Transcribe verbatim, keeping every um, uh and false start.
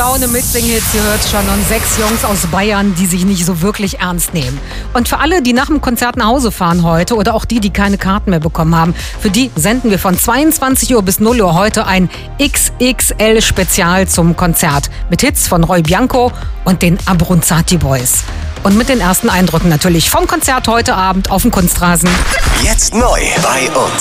Laune Mitsing-Hits, ihr hört schon, und sechs Jungs aus Bayern, die sich nicht so wirklich ernst nehmen. Und für alle, die nach dem Konzert nach Hause fahren heute oder auch die, die keine Karten mehr bekommen haben, für die senden wir von zweiundzwanzig Uhr bis null Uhr heute ein X X L-Spezial zum Konzert mit Hits von Roy Bianco und den Abronzati Boys. Und mit den ersten Eindrücken natürlich vom Konzert heute Abend auf dem Kunstrasen. Jetzt neu bei uns.